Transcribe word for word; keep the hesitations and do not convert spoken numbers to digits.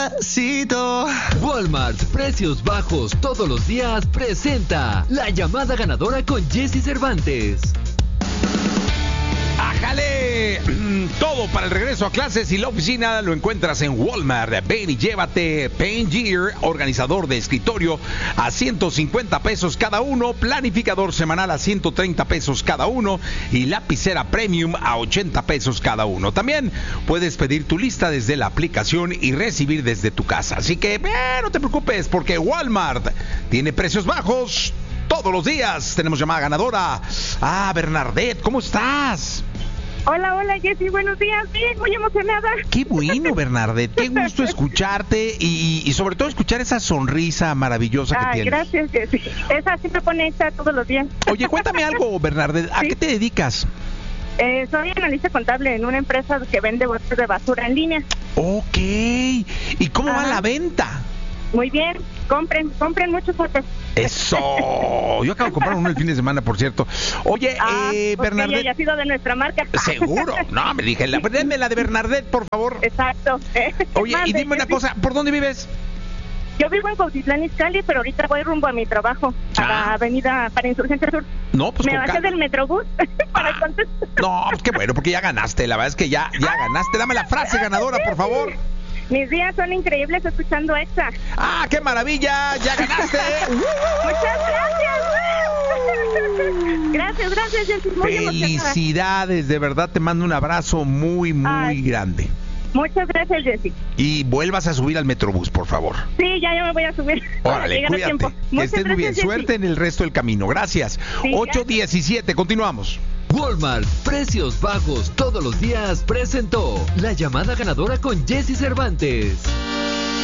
Cito. Walmart, precios bajos todos los días, presenta la llamada ganadora con Jesse Cervantes. ¡Ájale! Todo para el regreso a clases y la oficina lo encuentras en Walmart. Ven y llévate Pen Gear, organizador de escritorio, a ciento cincuenta pesos cada uno, planificador semanal a ciento treinta pesos cada uno y lapicera premium a ochenta pesos cada uno. También puedes pedir tu lista desde la aplicación y recibir desde tu casa. Así que eh, no te preocupes porque Walmart tiene precios bajos todos los días. Tenemos llamada ganadora. Ah, Bernadette, ¿cómo estás? Hola, hola, Jessy, buenos días, bien, muy emocionada. Qué bueno, Bernadette, qué gusto escucharte y, y sobre todo escuchar esa sonrisa maravillosa que Ay, tienes. Gracias, Jessy, esa siempre pone esta todos los días. Oye, cuéntame algo, Bernadette, ¿a ¿Sí? qué te dedicas? Eh, soy analista contable en una empresa que vende botes de basura en línea. Ok, ¿y cómo Ajá. va la venta? Muy bien, compren, compren muchos botes. Eso, yo acabo de comprar uno el fin de semana, por cierto. Oye, Ah, eh, pues que Bernadette... haya sido de nuestra marca. Seguro, no, me dije, la, denme la de Bernadette, por favor. Exacto. Oye, y Mande, dime una Jessy. cosa, ¿por dónde vives? Yo vivo en Cuautitlán Izcalli, pero ahorita voy rumbo a mi trabajo, a Ah. la avenida para Insurgente Sur. No, pues Me con bajé calma. del Metrobús para Ah. contestar. No, pues qué bueno, porque ya ganaste, la verdad es que ya, ya ganaste. Dame la frase ganadora, por favor. Mis días son increíbles escuchando Exa. ¡Ah, qué maravilla! ¡Ya ganaste! Muchas gracias. Gracias, gracias, Jessy. Muy emocionada. Felicidades, de verdad te mando un abrazo muy, muy Ay. grande. Muchas gracias, Jessy. Y vuelvas a subir al Metrobús, por favor. Sí, ya, ya me voy a subir. para Órale, llegar a cuídate. tiempo. Que Muchas estés muy bien. gracias, Suerte Jessy. en el resto del camino. Gracias. Sí, ocho diecisiete, continuamos. Walmart, precios bajos todos los días, presentó la llamada ganadora con Jesse Cervantes.